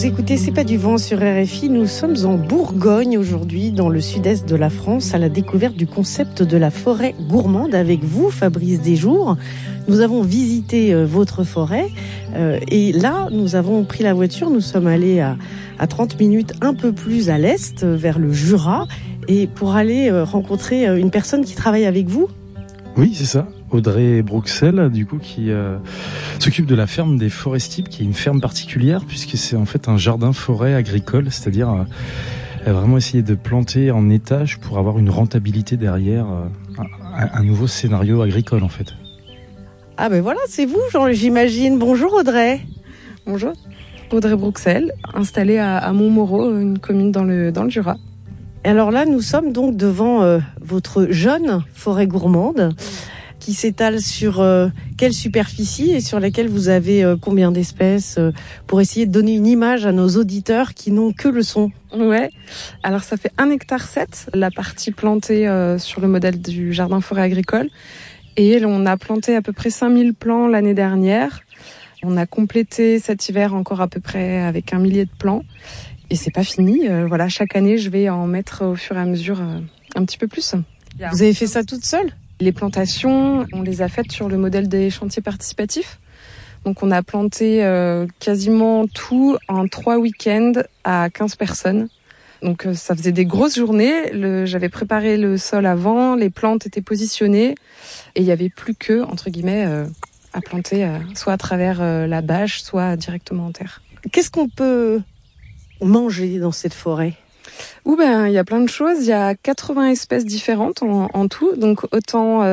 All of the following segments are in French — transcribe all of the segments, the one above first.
Vous écoutez C'est pas du vent sur RFI. Nous sommes en Bourgogne aujourd'hui, dans le sud-est de la France, à la découverte du concept de la forêt gourmande avec vous, Fabrice Desjours. Nous avons visité votre forêt et là, nous avons pris la voiture. Nous sommes allés à 30 minutes un peu plus à l'est, vers le Jura, et pour aller rencontrer une personne qui travaille avec vous. Oui, c'est ça. Audrey Bruxelles, du coup, qui s'occupe de la ferme des Forestibles, qui est une ferme particulière, puisque c'est en fait un jardin-forêt agricole, c'est-à-dire vraiment essayer de planter en étage pour avoir une rentabilité derrière, un nouveau scénario agricole, en fait. Ah ben voilà, c'est vous, j'imagine. Bonjour Audrey. Bonjour. Audrey Bruxelles, installée à Montmoreau, une commune dans le Jura. Et alors là, nous sommes donc devant votre jeune forêt gourmande qui s'étale sur quelle superficie et sur laquelle vous avez combien d'espèces pour essayer de donner une image à nos auditeurs qui n'ont que le son. Ouais, alors ça fait 1,7 hectare, la partie plantée sur le modèle du jardin forêt agricole. Et on a planté à peu près 5000 plants l'année dernière. On a complété cet hiver encore à peu près avec 1 millier de plants. Et c'est pas fini. Voilà, chaque année, je vais en mettre au fur et à mesure un petit peu plus. Vous avez fait ça toute seule ? Les plantations, on les a faites sur le modèle des chantiers participatifs. Donc on a planté quasiment tout en 3 week-ends à 15 personnes. Donc ça faisait des grosses journées. J'avais préparé le sol avant, les plantes étaient positionnées et il n'y avait plus que, entre guillemets, à planter soit à travers la bâche, soit directement en terre. Qu'est-ce qu'on peut manger dans cette forêt ? Il y a plein de choses. Il y a 80 espèces différentes en tout. Donc autant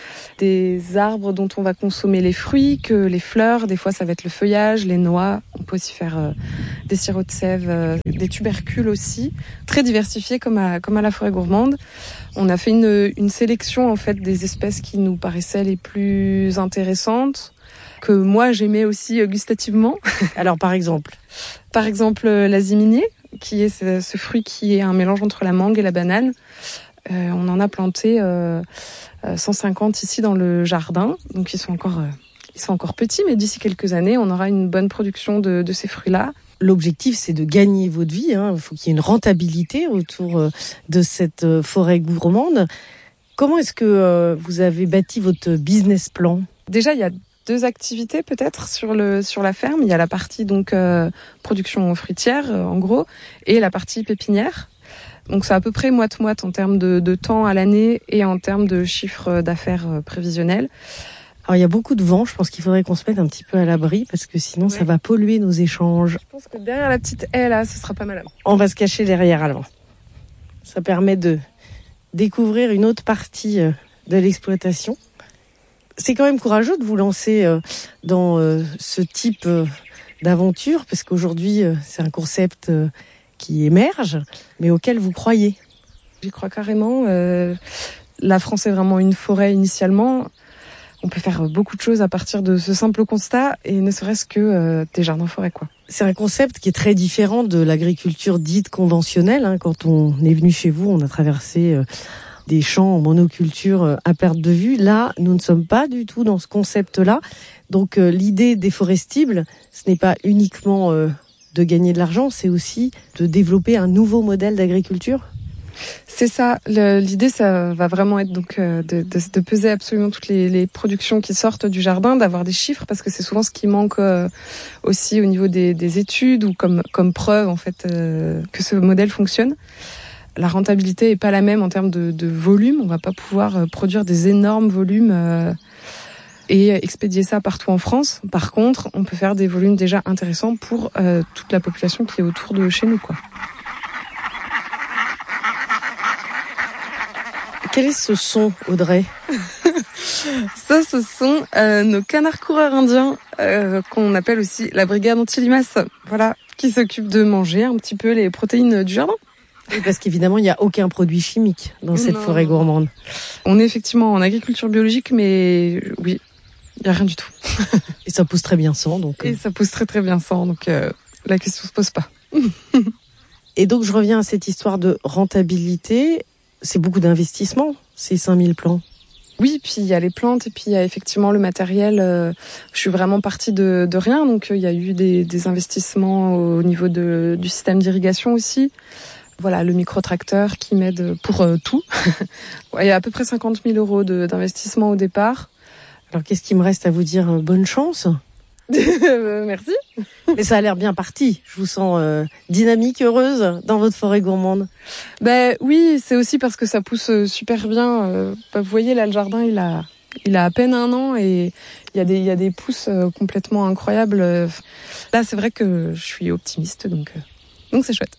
des arbres dont on va consommer les fruits que les fleurs. Des fois, ça va être le feuillage, les noix. On peut aussi faire des sirops de sève, des tubercules aussi. Très diversifiés comme à la forêt gourmande. On a fait une sélection en fait des espèces qui nous paraissaient les plus intéressantes, que moi j'aimais aussi gustativement. Alors par exemple l'aziminier, qui est ce fruit qui est un mélange entre la mangue et la banane. On en a planté 150 ici dans le jardin, donc ils sont encore petits, mais d'ici quelques années, on aura une bonne production de ces fruits-là. L'objectif, c'est de gagner votre vie. Il faut qu'il y ait une rentabilité autour de cette forêt gourmande. Comment est-ce que vous avez bâti votre business plan ? Déjà, il y a 2 activités peut-être sur la ferme. Il y a la partie donc production fruitière en gros et la partie pépinière. Donc c'est à peu près moite-moite en termes de temps à l'année et en termes de chiffre d'affaires prévisionnel. Alors il y a beaucoup de vent, je pense qu'il faudrait qu'on se mette un petit peu à l'abri parce que sinon ça va polluer nos échanges. Je pense que derrière la petite haie là, ce sera pas mal. On va se cacher derrière alors. Ça permet de découvrir une autre partie de l'exploitation. C'est quand même courageux de vous lancer dans ce type d'aventure parce qu'aujourd'hui c'est un concept qui émerge mais auquel vous croyez. J'y crois carrément. La France est vraiment une forêt initialement. On peut faire beaucoup de choses à partir de ce simple constat et ne serait-ce que des jardins-forêts, quoi. C'est un concept qui est très différent de l'agriculture dite conventionnelle. Quand on est venu chez vous, on a traversé des champs en monoculture à perte de vue. Là, nous ne sommes pas du tout dans ce concept-là. Donc l'idée des Forestibles, ce n'est pas uniquement de gagner de l'argent, c'est aussi de développer un nouveau modèle d'agriculture. C'est ça. L'idée, ça va vraiment être donc de peser absolument toutes les productions qui sortent du jardin, d'avoir des chiffres parce que c'est souvent ce qui manque aussi au niveau des études ou comme preuve en fait que ce modèle fonctionne. La rentabilité est pas la même en termes de volume. On va pas pouvoir produire des énormes volumes et expédier ça partout en France. Par contre, on peut faire des volumes déjà intéressants pour toute la population qui est autour de chez nous, quoi. Quel est ce son, Audrey ? Ça, ce sont nos canards coureurs indiens, qu'on appelle aussi la brigade anti-limaces, voilà, qui s'occupe de manger un petit peu les protéines du jardin. Oui, parce qu'évidemment, il n'y a aucun produit chimique dans cette forêt gourmande. On est effectivement en agriculture biologique, mais oui, il n'y a rien du tout. Et ça pousse très bien sans, donc. Et ça pousse très très bien sans, donc la question se pose pas. Et donc, je reviens à cette histoire de rentabilité. C'est beaucoup d'investissement, ces 5000 plants. Oui, puis il y a les plantes et puis il y a effectivement le matériel. Je suis vraiment partie de rien, donc il y a eu des investissements au niveau du système d'irrigation aussi. Voilà, le micro-tracteur qui m'aide pour tout. Il y a à peu près 50 000 euros d'investissement au départ. Alors qu'est-ce qu'il me reste à vous dire? Bonne chance. Merci. Mais ça a l'air bien parti. Je vous sens dynamique, heureuse dans votre forêt gourmande. Ben oui, c'est aussi parce que ça pousse super bien. Vous voyez là, le jardin, il a à peine 1 an et il y a des pousses complètement incroyables. Là, c'est vrai que je suis optimiste, donc c'est chouette.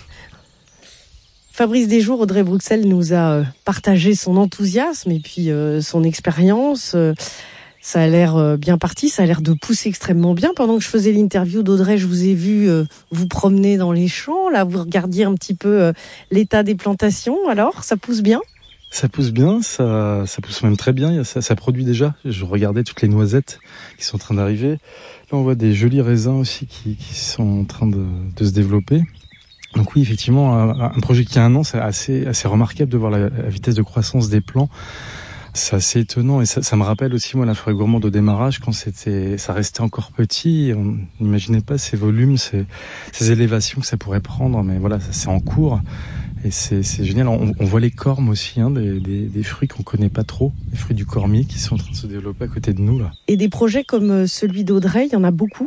Fabrice Desjours, Audrey Bruxelles nous a partagé son enthousiasme et puis son expérience. Ça a l'air bien parti, ça a l'air de pousser extrêmement bien. Pendant que je faisais l'interview d'Audrey, je vous ai vu vous promener dans les champs. Là, vous regardiez un petit peu l'état des plantations. Alors, ça pousse bien? Ça pousse bien, ça pousse même très bien. Ça produit déjà. Je regardais toutes les noisettes qui sont en train d'arriver. Là, on voit des jolis raisins aussi qui sont en train de se développer. Donc oui, effectivement, un projet qui a 1 an, c'est assez remarquable de voir la vitesse de croissance des plants. C'est assez étonnant et ça me rappelle aussi moi la forêt gourmande au démarrage quand ça restait encore petit. On n'imaginait pas ces volumes, ces élévations que ça pourrait prendre, mais voilà, ça c'est en cours et c'est génial. On voit les cormes aussi, des fruits qu'on connaît pas trop, les fruits du cormier qui sont en train de se développer à côté de nous là. Et des projets comme celui d'Audrey, il y en a beaucoup?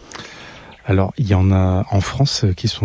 Alors, il y en a en France qui sont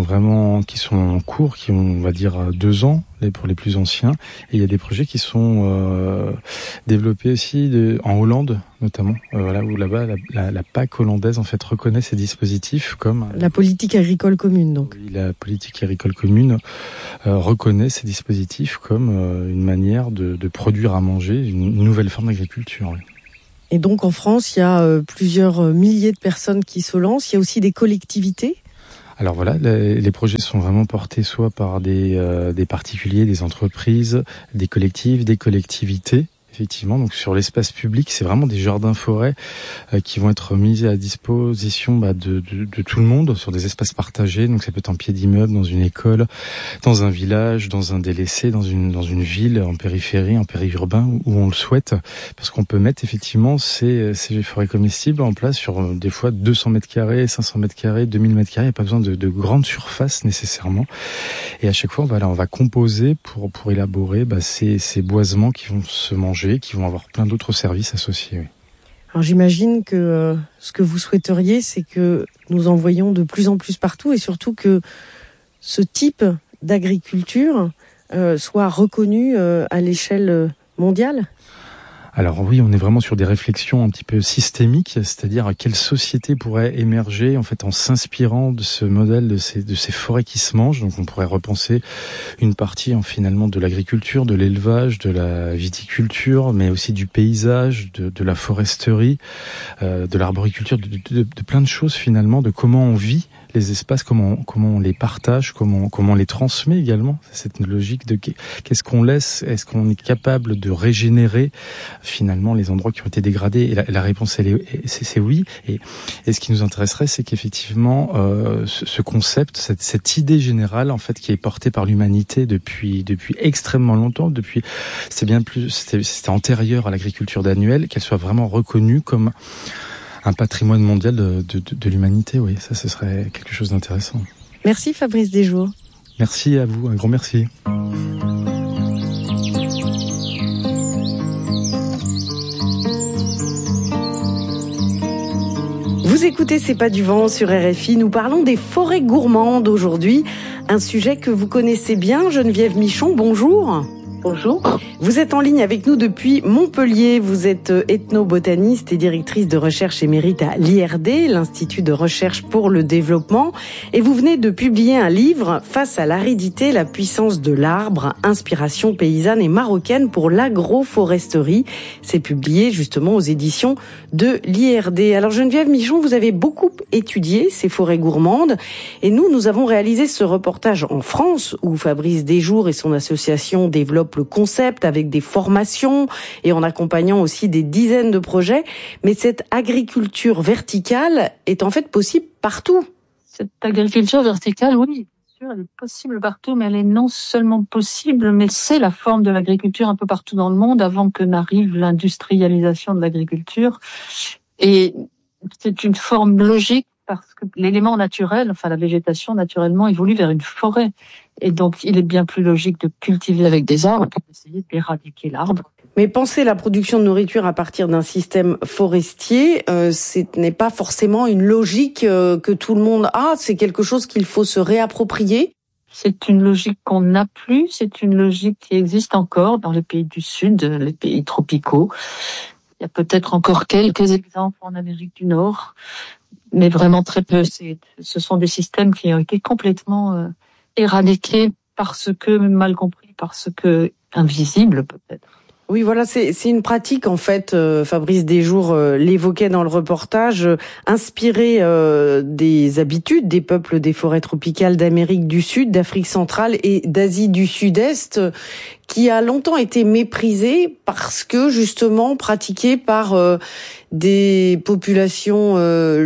en cours, qui ont, on va dire, 2 ans pour les plus anciens. Et il y a des projets qui sont développés aussi en Hollande, notamment. Voilà, où là-bas, la PAC hollandaise, en fait, reconnaît ces dispositifs comme... La politique agricole commune, donc. Oui, la politique agricole commune reconnaît ces dispositifs comme une manière de produire à manger, une nouvelle forme d'agriculture, oui. Et donc en France, il y a plusieurs milliers de personnes qui se lancent. Il y a aussi des collectivités. Alors voilà, les projets sont vraiment portés soit par des particuliers, des entreprises, des collectifs, des collectivités. Effectivement, donc sur l'espace public, c'est vraiment des jardins-forêts qui vont être mis à disposition de tout le monde sur des espaces partagés. Donc ça peut être en pied d'immeuble, dans une école, dans un village, dans un délaissé, dans une ville, en périphérie, en périurbain, où on le souhaite, parce qu'on peut mettre effectivement ces forêts comestibles en place sur des fois 200 mètres carrés, 500 mètres carrés, 2000 mètres carrés. Il n'y a pas besoin de grandes surfaces nécessairement. Et à chaque fois, on va composer pour élaborer ces boisements qui vont se manger, qui vont avoir plein d'autres services associés. Oui. Alors j'imagine que ce que vous souhaiteriez, c'est que nous en voyions de plus en plus partout et surtout que ce type d'agriculture soit reconnu à l'échelle mondiale. Alors oui, on est vraiment sur des réflexions un petit peu systémiques, c'est-à-dire quelle société pourrait émerger en fait en s'inspirant de ce modèle de ces forêts qui se mangent. Donc on pourrait repenser une partie finalement de l'agriculture, de l'élevage, de la viticulture, mais aussi du paysage, de la foresterie, de l'arboriculture, de plein de choses finalement, de comment on vit les espaces, comment on les partage, comment on les transmet également. C'est cette logique de qu'est-ce qu'on laisse, est-ce qu'on est capable de régénérer finalement les endroits qui ont été dégradés. Et la réponse c'est oui. Et ce qui nous intéresserait, c'est qu'effectivement ce concept, cette idée générale en fait qui est portée par l'humanité depuis extrêmement longtemps, c'était antérieur à l'agriculture d'annuel, qu'elle soit vraiment reconnue comme un patrimoine mondial de l'humanité, oui, ça ce serait quelque chose d'intéressant. Merci Fabrice Desjours. Merci à vous, un grand merci. Vous écoutez C'est pas du vent sur RFI, nous parlons des forêts gourmandes aujourd'hui, un sujet que vous connaissez bien. Geneviève Michon, bonjour. Bonjour. Vous êtes en ligne avec nous depuis Montpellier. Vous êtes ethnobotaniste et directrice de recherche émérite à l'IRD, l'Institut de recherche pour le développement. Et vous venez de publier un livre, Face à l'aridité, la puissance de l'arbre, inspiration paysanne et marocaine pour l'agroforesterie. C'est publié justement aux éditions de l'IRD. Alors Geneviève Michon, vous avez beaucoup étudié ces forêts gourmandes. Et nous avons réalisé ce reportage en France où Fabrice Desjours et son association développent le concept avec des formations et en accompagnant aussi des dizaines de projets. Mais cette agriculture verticale est en fait possible partout. Cette agriculture verticale, oui, bien sûr, elle est possible partout, mais elle est non seulement possible, mais c'est la forme de l'agriculture un peu partout dans le monde avant que n'arrive l'industrialisation de l'agriculture. Et c'est une forme logique parce que l'élément naturel, enfin la végétation naturellement évolue vers une forêt. Et donc il est bien plus logique de cultiver avec des arbres que d'essayer d'éradiquer l'arbre. Mais penser la production de nourriture à partir d'un système forestier, ce n'est pas forcément une logique que tout le monde a. C'est quelque chose qu'il faut se réapproprier. C'est une logique qu'on n'a plus. C'est une logique qui existe encore dans les pays du Sud, les pays tropicaux. Il y a peut-être encore quelques exemples en Amérique du Nord, mais vraiment très peu. Ce sont des systèmes qui ont été complètement éradiqués parce que mal compris, parce que invisibles peut-être. Oui, voilà, c'est une pratique en fait. Fabrice Desjours l'évoquait dans le reportage, inspirée des habitudes des peuples des forêts tropicales d'Amérique du Sud, d'Afrique centrale et d'Asie du Sud-Est, qui a longtemps été méprisée parce que justement pratiquée par des populations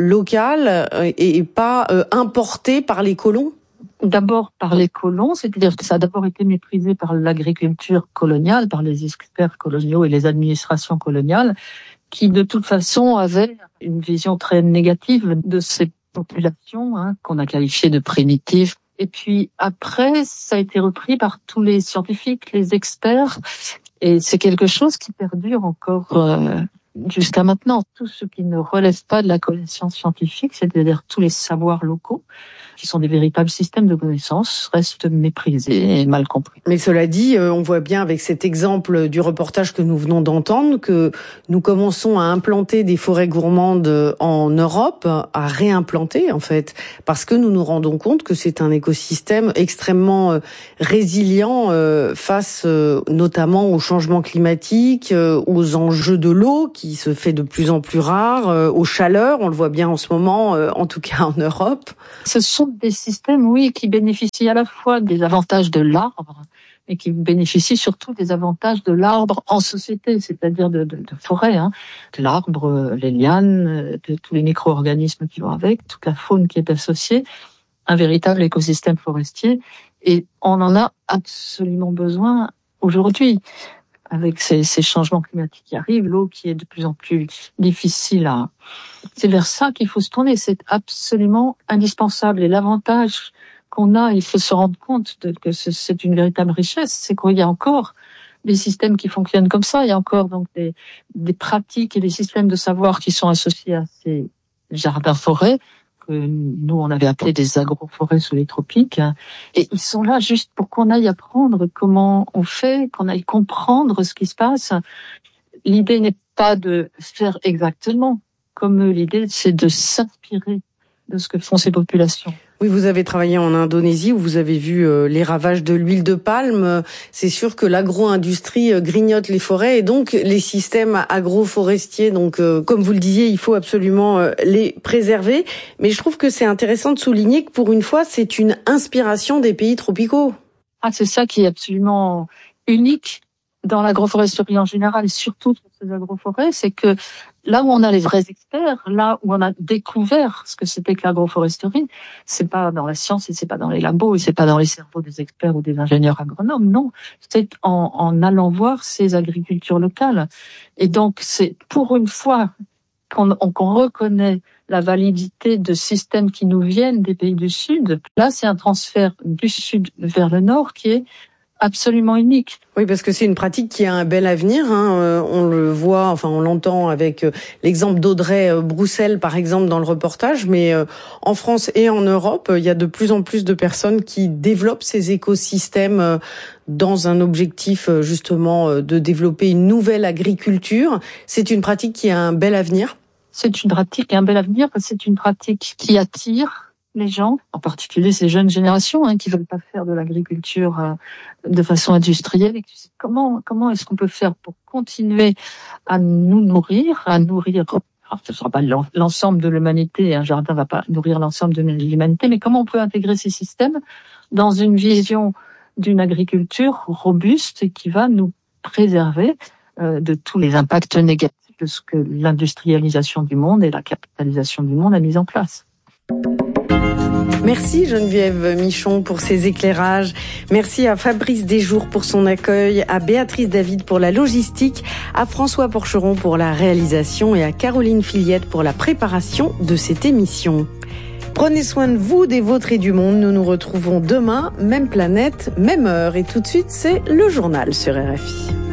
locales et pas importées par les colons. D'abord par les colons, c'est-à-dire que ça a d'abord été méprisé par l'agriculture coloniale, par les experts coloniaux et les administrations coloniales, qui de toute façon avaient une vision très négative de ces populations, qu'on a qualifiées de primitives. Et puis après, ça a été repris par tous les scientifiques, les experts, et c'est quelque chose qui perdure encore jusqu'à maintenant. Tout ce qui ne relève pas de la connaissance scientifique, c'est-à-dire tous les savoirs locaux, qui sont des véritables systèmes de connaissances, restent méprisés et mal compris. Mais cela dit, on voit bien avec cet exemple du reportage que nous venons d'entendre que nous commençons à implanter des forêts gourmandes en Europe, à réimplanter en fait, parce que nous nous rendons compte que c'est un écosystème extrêmement résilient face notamment au changement climatique, aux enjeux de l'eau qui se fait de plus en plus rare, aux chaleurs, on le voit bien en ce moment, en tout cas en Europe. Ce sont des systèmes, oui, qui bénéficient à la fois des avantages de l'arbre, mais qui bénéficient surtout des avantages de l'arbre en société, c'est-à-dire de forêt, de l'arbre, les lianes, de tous les micro-organismes qui vont avec, toute la faune qui est associée, un véritable écosystème forestier. Et on en a absolument besoin aujourd'hui. Avec ces changements climatiques qui arrivent, l'eau qui est de plus en plus difficile c'est vers ça qu'il faut se tourner. C'est absolument indispensable. Et l'avantage qu'on a, il faut se rendre compte que c'est une véritable richesse, c'est qu'il y a encore des systèmes qui fonctionnent comme ça. Il y a encore donc des pratiques et des systèmes de savoir qui sont associés à ces jardins-forêts que nous, on avait appelé des agroforêts sous les tropiques. Et ils sont là juste pour qu'on aille apprendre comment on fait, qu'on aille comprendre ce qui se passe. L'idée n'est pas de faire exactement comme eux. L'idée, c'est de s'inspirer de ce que font ces populations. Oui, vous avez travaillé en Indonésie où vous avez vu les ravages de l'huile de palme. C'est sûr que l'agro-industrie grignote les forêts et donc les systèmes agroforestiers. Donc, comme vous le disiez, il faut absolument les préserver. Mais je trouve que c'est intéressant de souligner que pour une fois, c'est une inspiration des pays tropicaux. C'est ça qui est absolument unique dans l'agroforesterie en général et surtout dans ces agroforêts, c'est que là où on a les vrais experts, là où on a découvert ce que c'était que l'agroforesterie, c'est pas dans la science et c'est pas dans les labos et c'est pas dans les cerveaux des experts ou des ingénieurs agronomes, non. C'est en allant voir ces agricultures locales. Et donc, c'est pour une fois qu'on reconnaît la validité de systèmes qui nous viennent des pays du Sud. Là, c'est un transfert du Sud vers le Nord qui est absolument unique. Oui, parce que c'est une pratique qui a un bel avenir. On le voit, enfin on l'entend avec l'exemple d'Audrey Broussel, par exemple, dans le reportage. Mais en France et en Europe, il y a de plus en plus de personnes qui développent ces écosystèmes dans un objectif justement de développer une nouvelle agriculture. C'est une pratique qui a un bel avenir. C'est une pratique qui a un bel avenir parce que c'est une pratique qui attire les gens, en particulier ces jeunes générations qui veulent pas faire de l'agriculture de façon industrielle. Et comment est-ce qu'on peut faire pour continuer à nous nourrir, alors, ce ne sera pas l'ensemble de l'humanité, un jardin va pas nourrir l'ensemble de l'humanité, mais comment on peut intégrer ces systèmes dans une vision d'une agriculture robuste et qui va nous préserver de tous les impacts négatifs de ce que l'industrialisation du monde et la capitalisation du monde a mis en place. Merci Geneviève Michon pour ces éclairages. Merci à Fabrice Desjours pour son accueil, à Béatrice David pour la logistique, à François Porcheron pour la réalisation et à Caroline Filiette pour la préparation de cette émission. Prenez soin de vous, des vôtres et du monde. Nous nous retrouvons demain, même planète, même heure. Et tout de suite, c'est le journal sur RFI.